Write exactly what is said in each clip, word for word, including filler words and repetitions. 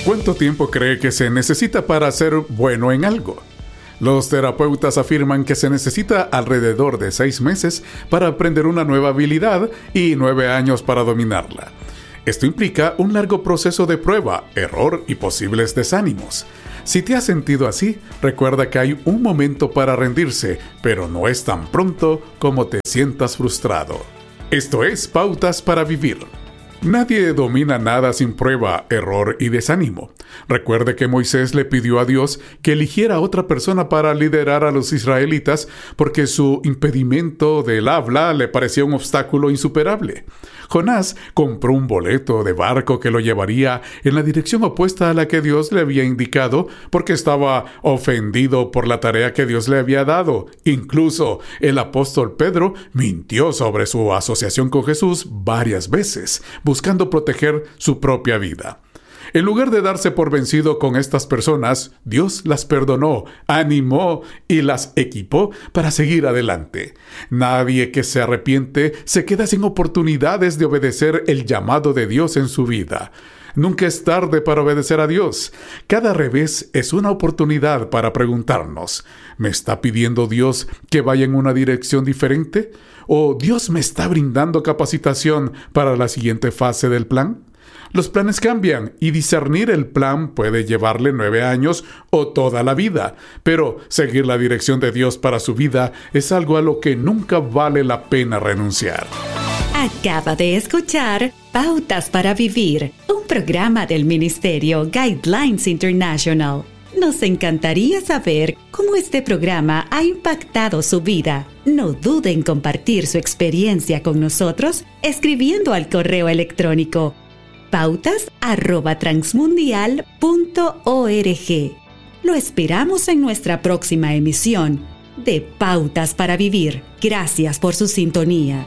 ¿Cuánto tiempo cree que se necesita para ser bueno en algo? Los terapeutas afirman que se necesita alrededor de seis meses para aprender una nueva habilidad y nueve años para dominarla. Esto implica un largo proceso de prueba, error y posibles desánimos. Si te has sentido así, recuerda que hay un momento para rendirse, pero no es tan pronto como te sientas frustrado. Esto es Pautas para Vivir. Nadie domina nada sin prueba, error y desánimo. Recuerde que Moisés le pidió a Dios que eligiera a otra persona para liderar a los israelitas porque su impedimento del habla le parecía un obstáculo insuperable. Jonás compró un boleto de barco que lo llevaría en la dirección opuesta a la que Dios le había indicado porque estaba ofendido por la tarea que Dios le había dado. Incluso el apóstol Pedro mintió sobre su asociación con Jesús varias veces, buscando proteger su propia vida. En lugar de darse por vencido con estas personas, Dios las perdonó, animó y las equipó para seguir adelante. Nadie que se arrepiente se queda sin oportunidades de obedecer el llamado de Dios en su vida. Nunca es tarde para obedecer a Dios. Cada revés es una oportunidad para preguntarnos, ¿me está pidiendo Dios que vaya en una dirección diferente? ¿O Dios me está brindando capacitación para la siguiente fase del plan? Los planes cambian y discernir el plan puede llevarle nueve años o toda la vida, pero seguir la dirección de Dios para su vida es algo a lo que nunca vale la pena renunciar. Acaba de escuchar Pautas para Vivir, un programa del Ministerio Guidelines International. Nos encantaría saber cómo este programa ha impactado su vida. No dude en compartir su experiencia con nosotros escribiendo al correo electrónico pautas arroba transmundial punto org. Lo esperamos en nuestra próxima emisión de Pautas para Vivir. Gracias por su sintonía.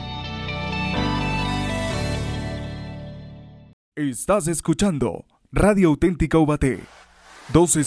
Estás escuchando Radio Auténtica Ubaté. doce